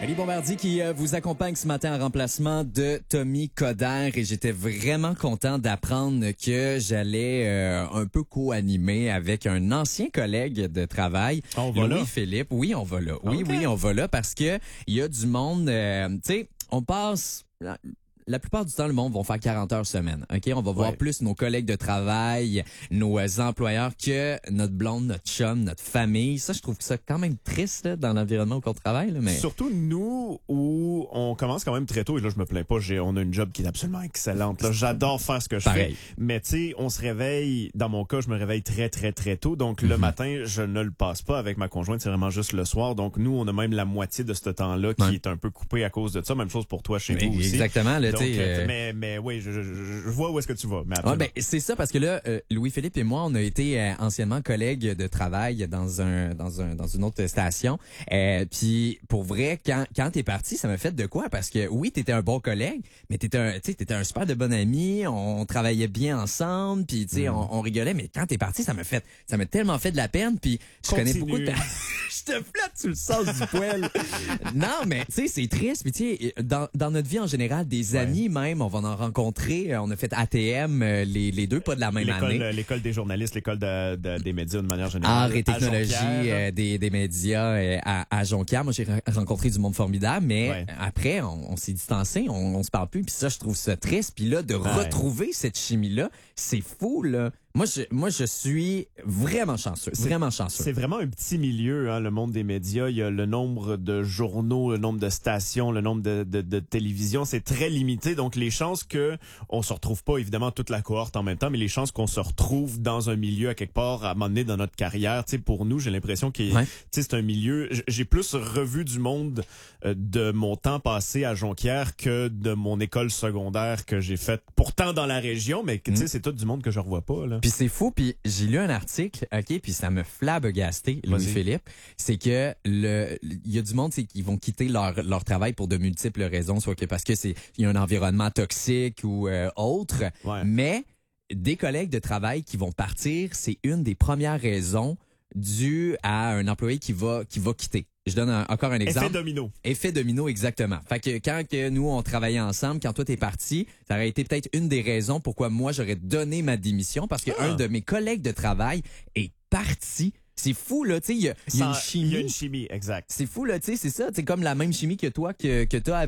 Élie Bombardier qui vous accompagne ce matin en remplacement de Tommy Coderre et j'étais vraiment content d'apprendre que j'allais un peu co-animer avec un ancien collègue de travail, Louis-Philippe. Oui, on va là. Oui, Okay. oui, on va là parce que il y a du monde, tu sais, on passe... La plupart du temps, le monde va faire 40 heures semaine. OK? On va voir plus nos collègues de travail, nos employeurs que notre blonde, notre chum, notre famille. Ça, je trouve ça quand même triste là, dans l'environnement où on travaille. Là, mais... Surtout nous, où on commence quand même très tôt. Et là, je me plains pas. On a une job qui est absolument excellente. Là, j'adore faire ce que je fais. Mais tu sais, on se réveille. Dans mon cas, je me réveille très, très, très tôt. Donc, le matin, je ne le passe pas avec ma conjointe. C'est vraiment juste le soir. Donc, nous, on a même la moitié de ce temps-là qui est un peu coupé à cause de ça. Même chose pour toi chez vous aussi. Exactement. Là, donc, mais oui, je vois où est-ce que tu vas. Ben, c'est ça parce que là, Louis-Philippe et moi, on a été anciennement collègues de travail dans une autre station. Puis pour vrai, quand t'es parti, ça m'a fait de quoi? Parce que oui, t'étais un bon collègue, mais t'étais un super de bon ami. On travaillait bien ensemble, puis tu sais, on rigolait. Mais quand t'es parti, ça m'a tellement fait de la peine. Puis je connais beaucoup de je te flatte sur le sens du poil. Non, mais tu sais, c'est triste. Puis tu sais, dans notre vie en général, des amis même, on va en rencontrer. On a fait ATM, les deux, pas de la même année. L'école des journalistes, l'école des médias de manière générale. Art et technologie des médias à Jonquière. Moi, j'ai rencontré du monde formidable, mais après, on s'est distancé, on se parle plus. Puis ça, je trouve ça triste. Puis là, de retrouver cette chimie-là, c'est fou, là. Moi, je suis vraiment chanceux. Vraiment chanceux. C'est vraiment un petit milieu, hein, le monde des médias. Il y a le nombre de journaux, le nombre de stations, le nombre de télévisions. C'est très limité. Donc, les chances que on se retrouve pas, évidemment, toute la cohorte en même temps, mais les chances qu'on se retrouve dans un milieu à quelque part à un moment donné dans notre carrière, tu sais, pour nous, j'ai l'impression que c'est un milieu. J'ai plus revu du monde de mon temps passé à Jonquière que de mon école secondaire que j'ai faite pourtant dans la région, mais tu sais, c'est tout du monde que je revois pas, là. Puis c'est fou, puis j'ai lu un article, OK, puis ça me flabbergasté, Louis-Philippe, c'est que il y a du monde qui vont quitter leur travail pour de multiples raisons, soit que parce que il y a un environnement toxique ou autre, mais des collègues de travail qui vont partir, c'est une des premières raisons dues à un employé qui va quitter. Je donne encore un exemple. Effet domino, exactement. Fait que quand nous, on travaillait ensemble, quand toi t'es parti, ça aurait été peut-être une des raisons pourquoi moi, j'aurais donné ma démission parce qu'un de mes collègues de travail est parti. C'est fou, là, tu sais, il y a une chimie. Il y a une chimie, exact. C'est fou, là, tu sais, c'est ça. C'est comme la même chimie que toi, que t'as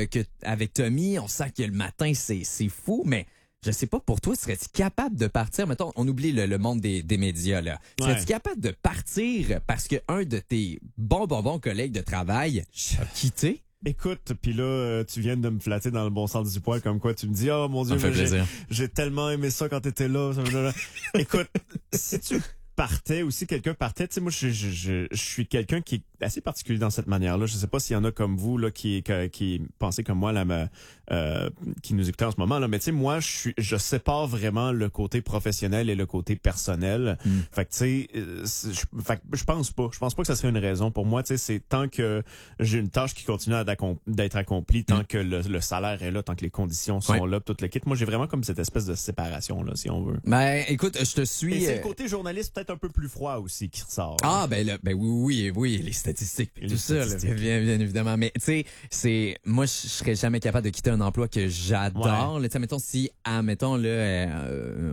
avec Tommy. On sent que le matin, c'est fou, mais... Je sais pas, pour toi, serais-tu capable de partir? Mettons, on oublie le monde des médias, là. Serais-tu capable de partir parce que un de tes bons collègues de travail a quitté? Écoute, puis là, tu viens de me flatter dans le bon sens du poil, comme quoi tu me dis, oh mon Dieu, j'ai tellement aimé ça quand t'étais là. Écoute, si tu partais aussi, quelqu'un partait, tu sais, moi, je suis quelqu'un qui est assez particulier dans cette manière-là. Je sais pas s'il y en a comme vous, là, qui pensez comme moi, là, qui nous écoutez en ce moment, là. Mais tu sais, moi, je sépare vraiment le côté professionnel et le côté personnel. Fait que tu sais, je pense pas que ça serait une raison pour moi. Tu sais, c'est tant que j'ai une tâche qui continue d'être accomplie, tant que le salaire est là, tant que les conditions sont là, toute l'équipe. Moi, j'ai vraiment comme cette espèce de séparation là, si on veut. Ben, écoute, je te suis. Et c'est le côté journaliste peut-être un peu plus froid aussi qui ressort. Ah, ben là, ben oui, les statistiques, tout ça, là, bien évidemment. Mais tu sais, moi, je serais jamais capable de quitter un emploi que j'adore. Tu sais, mettons si, mettons là,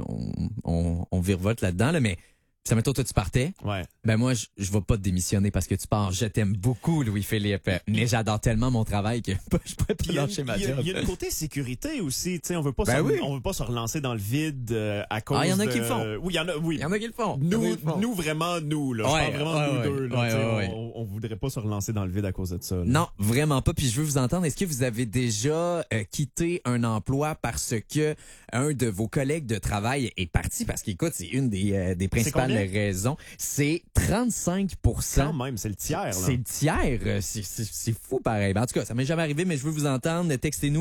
on virevolte là-dedans, là, mais ça, mettons, toi, tu partais. Ben moi, je vais pas te démissionner parce que tu pars. Je t'aime beaucoup, Louis-Philippe, mais j'adore tellement mon travail que je pourrais plus lâcher ma job. Il y a le côté sécurité aussi. Tu sais, on veut pas se relancer dans le vide à cause. Il y en a qui le font. Oui, il y en a qui le font. Nous vraiment, nous là. Je parle vraiment nous deux. Là, on voudrait pas se relancer dans le vide à cause de ça. Là. Non, vraiment pas. Puis je veux vous entendre. Est-ce que vous avez déjà quitté un emploi parce que un de vos collègues de travail est parti? Parce qu'écoute, c'est une des principales raisons. C'est 35 %. Quand même, c'est le tiers. Là. C'est le tiers. C'est fou pareil. En tout cas, ça m'est jamais arrivé, mais je veux vous entendre. Textez-nous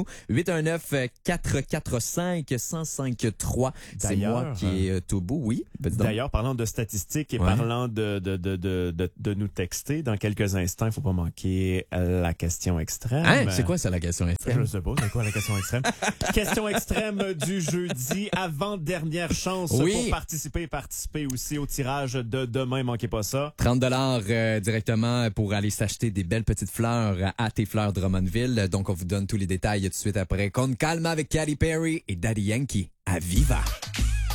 819-445-1053. C'est moi qui est au bout, oui. D'ailleurs, parlant de statistiques et parlant de nous texter, dans quelques instants, il faut pas manquer la question extrême. Hein? C'est quoi ça, la question extrême? Je sais pas, c'est quoi la question extrême? Question extrême du jeudi, avant-dernière chance pour participer aussi au tirage de demain, manquez pas ça. 30 directement pour aller s'acheter des belles petites fleurs à Tes Fleurs Drummondville. Donc, on vous donne tous les détails tout de suite après. Con Calma avec Katy Perry et Daddy Yankee à Viva.